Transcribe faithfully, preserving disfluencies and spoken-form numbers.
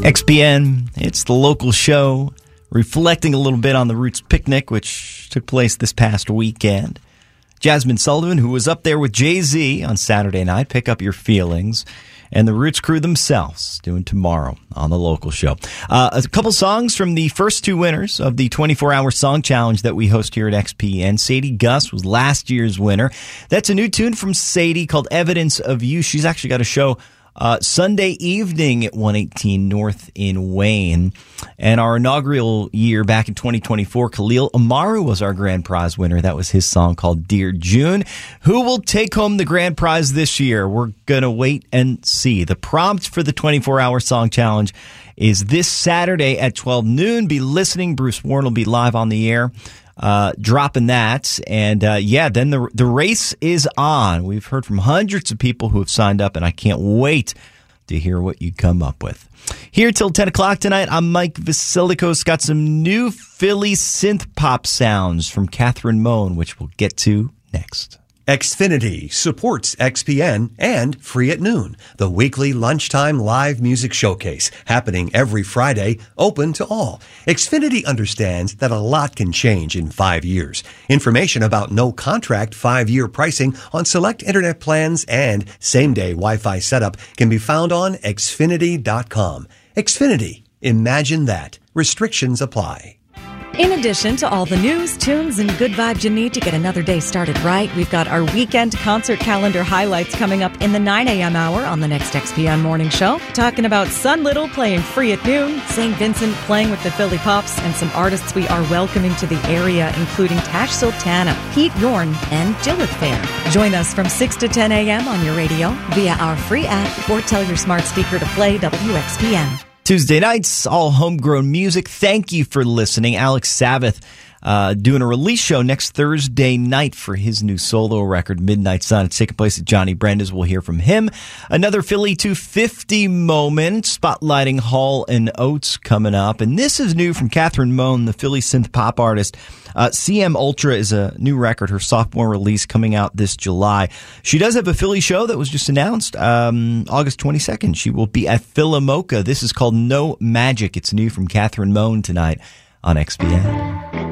X P N, it's the local show, reflecting a little bit on the Roots picnic, which took place this past weekend. Jasmine Sullivan, who was up there with Jay-Z on Saturday night, Pick Up Your Feelings, and the Roots crew themselves doing tomorrow on the local show. Uh, a couple songs from the first two winners of the twenty-four hour Song Challenge that we host here at X P N. Sadie Gus was last year's winner. That's a new tune from Sadie called Evidence of You. She's actually got a show Uh, Sunday evening at one eighteen North in Wayne. And our inaugural year back in twenty twenty-four, Khalil Amaru was our grand prize winner. That was his song called Dear June. Who will take home the grand prize this year? We're going to wait and see. The prompt for the twenty-four hour Song Challenge is this Saturday at twelve noon. Be listening. Bruce Warren will be live on the air. Uh, dropping that. And, uh, yeah, then the the race is on. We've heard from hundreds of people who have signed up, and I can't wait to hear what you come up with. Here till ten o'clock tonight, I'm Mike Vasilikos. Got some new Philly synth pop sounds from Catherine Moan, which we'll get to next. Xfinity supports X P N and Free at Noon, the weekly lunchtime live music showcase happening every Friday, open to all. Xfinity understands that a lot can change in five years. Information about no contract five-year pricing on select internet plans and same-day Wi-Fi setup can be found on Xfinity dot com. Xfinity. Imagine that. Restrictions apply. In addition to all the news, tunes, and good vibes you need to get another day started right, we've got our weekend concert calendar highlights coming up in the nine a.m. hour on the next X P N Morning Show. Talking about Sun Little playing Free at Noon, Saint Vincent playing with the Philly Pops, and some artists we are welcoming to the area, including Tash Sultana, Pete Yorn, and Jillith Fair. Join us from six to ten a.m. on your radio, via our free app, or tell your smart speaker to play W X P N. Tuesday nights, all homegrown music. Thank you for listening. Alex Savith uh, doing a release show next Thursday night for his new solo record, Midnight Sun. It's taking place at Johnny Brenda's. We'll hear from him. Another Philly two fifty moment, spotlighting Hall and Oates coming up. And this is new from Catherine Moan, the Philly synth pop artist. Uh, C M Ultra is a new record, her sophomore release coming out this July. She does have a Philly show that was just announced um, August twenty-second. She will be at Philomoka. This is called No Magic. It's new from Catherine Moan tonight on X P N.